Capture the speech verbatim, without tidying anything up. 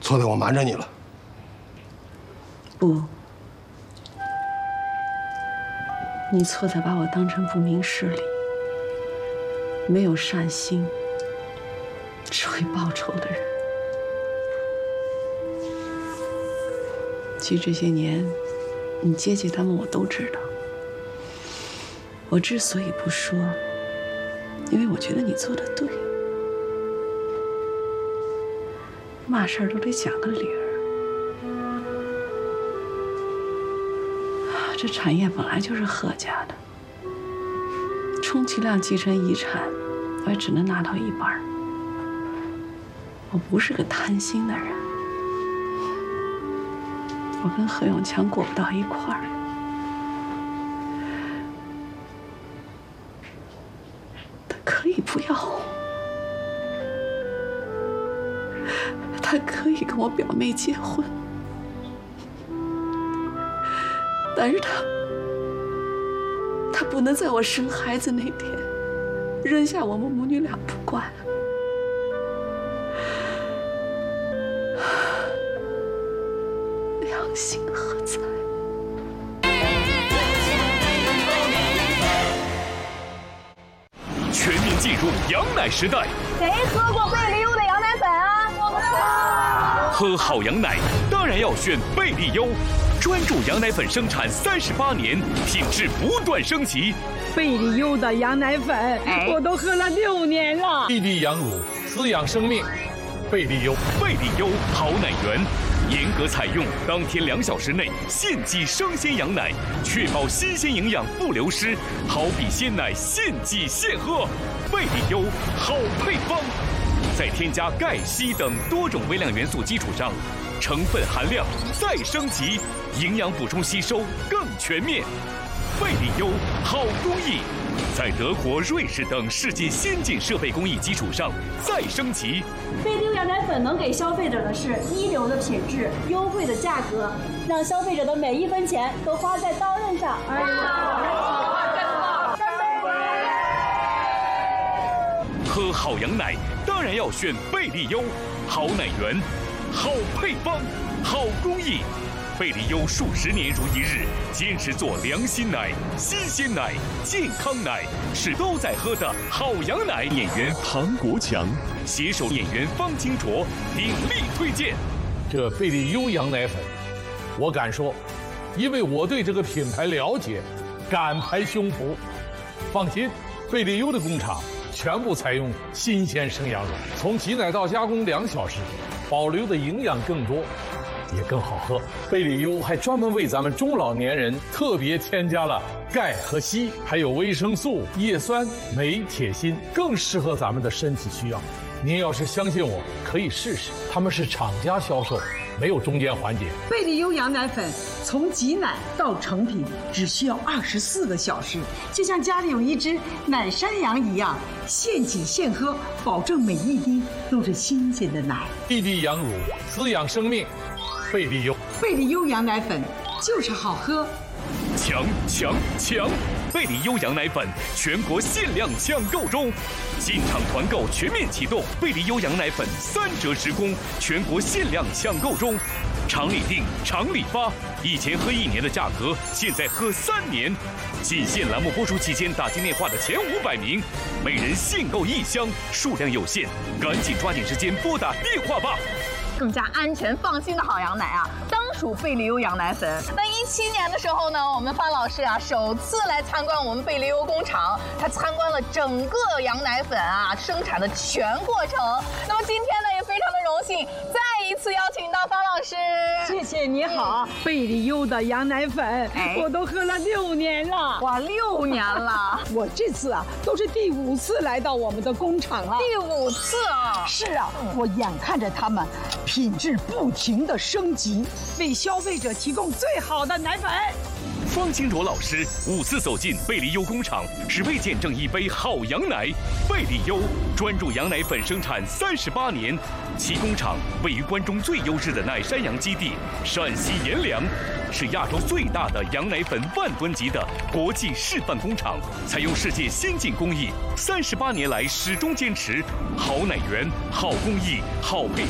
错在我瞒着你了。 不，你错在把我当成不明事理、没有善心、只会报仇的人。其实这些年，你姐姐他们我都知道。我之所以不说，因为我觉得你做的对。嘛事儿都得讲个理儿。这产业本来就是贺家的，充其量继承遗产，我也只能拿到一半。我不是个贪心的人，我跟何永强过不到一块儿。他可以不要我，他可以跟我表妹结婚。但是他，他不能在我生孩子那天扔下我们母女俩不管。良心何在？ 全面进入羊奶时代。 谁喝过贝利优的羊奶粉啊？我们喝好羊奶当然要选贝利优。专注羊奶粉生产三十八年，品质不断升级。 贝利优的羊奶粉，哎、我都喝了六年了。 地地羊乳，滋养生命。贝利优， 贝利优好奶源，严格采用当天两小时内现挤生鲜羊奶，确保新鲜营养不流失。好比鲜奶现挤现喝，贝利优好配方，在添加钙、硒等多种微量元素基础上，成分含量再升级，营养补充吸收更全面。贝利优好工艺，在德国、瑞士等世界先进设备工艺基础上再升级。 贝利优羊奶粉能给消费者的是一流的品质、优惠的价格，让消费者的每一分钱都花在刀刃上。哎呀， 喝好羊奶当然要选贝利优，好奶源，好配方，好工艺。贝利优数十年如一日，坚持做良心奶、新鲜奶、健康奶，是都在喝的好羊奶。演员唐国强携手演员方清卓鼎力推荐这贝利优羊奶粉。我敢说，因为我对这个品牌了解，敢拍胸脯。放心，贝利优的工厂全部采用新鲜生羊肉，从挤奶到加工两小时，保留的营养更多，也更好喝。贝利优还专门为咱们中老年人特别添加了钙和硒，还有维生素、叶酸、镁、铁、锌，更适合咱们的身体需要。您要是相信我，可以试试。他们是厂家销售，没有中间环节。 贝利优羊奶粉从挤奶到成品只需要二十四个小时，就像家里有一只奶山羊一样，现挤现喝，保证每一滴都是新鲜的奶。 地地羊乳，滋养生命。贝利优， 贝利优羊奶粉就是好喝。 强强强！贝利优羊奶粉全国限量抢购中，进场团购全面启动，贝利优羊奶粉三折直供，全国限量抢购中。厂里订，厂里发，以前喝一年的价格，现在喝三年。仅限栏目播出期间打进电话的前五百名，每人限购一箱，数量有限，赶紧抓紧时间拨打电话吧。 更加安全放心的好羊奶啊，当属贝利优羊奶粉。那一七年的时候呢，我们方老师啊首次来参观我们贝利优工厂，他参观了整个羊奶粉啊生产的全过程。那么今天呢，也非常的荣幸再一次邀请到方老师。 谢谢你好，贝利优的羊奶粉，哎、我都喝了六年了。 哇，六年了！ 我这次啊都是第五次来到我们的工厂了。 第五次啊！ 是啊，我眼看着他们品质不停的升级，为消费者提供最好的奶粉。 方清卓老师五次走进贝利优工厂，只为见证一杯好羊奶。贝利优专注羊奶粉生产三十八年，其工厂位于关中最优质的奶山羊基地陕西阎良，是亚洲最大的羊奶粉万吨级的国际示范工厂，采用世界先进工艺，三十八年来始终坚持好奶源、好工艺、好配